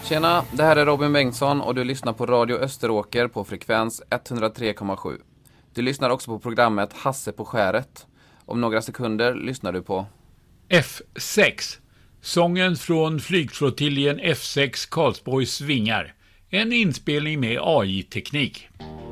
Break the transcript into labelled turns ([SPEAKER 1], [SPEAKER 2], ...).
[SPEAKER 1] Tjena, det här är Robin Bengtsson och du lyssnar på Radio Österåker på frekvens 103,7. Du lyssnar också på programmet Hasse på skäret. Om några sekunder lyssnar du på
[SPEAKER 2] F6. Sången från flygflottiljen F6 Karlsborgs Vingar. En inspelning med AI-teknik.